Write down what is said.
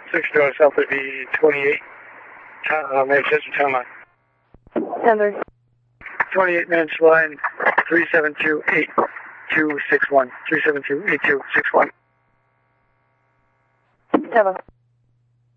6 doors South would be 28. Manchester Town Line. Denver. 28 minutes line 372-8261. 372-8261. Denver.